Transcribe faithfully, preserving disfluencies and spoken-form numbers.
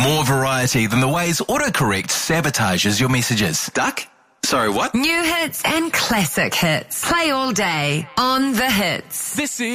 More variety than the ways autocorrect sabotages your messages. Duck? Sorry, what? New hits and classic hits. Play all day on The Hits. This is